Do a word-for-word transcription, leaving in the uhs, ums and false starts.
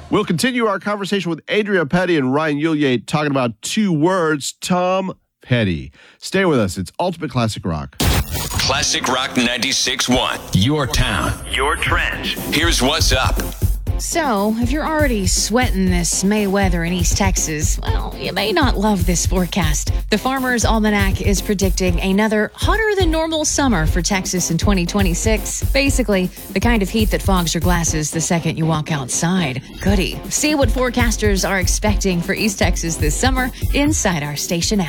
We'll continue our conversation with Adria Petty and Ryan Ulyate talking about two words, Tom Petty. Stay with us. It's Ultimate Classic Rock. Classic Rock ninety-six point one. Your town. Your trends. Here's what's up. So, if you're already sweating this May weather in East Texas, well, you may not love this forecast. The Farmer's Almanac is predicting another hotter than normal summer for Texas in twenty twenty-six. Basically, the kind of heat that fogs your glasses the second you walk outside. Goody. See what forecasters are expecting for East Texas this summer inside our station app.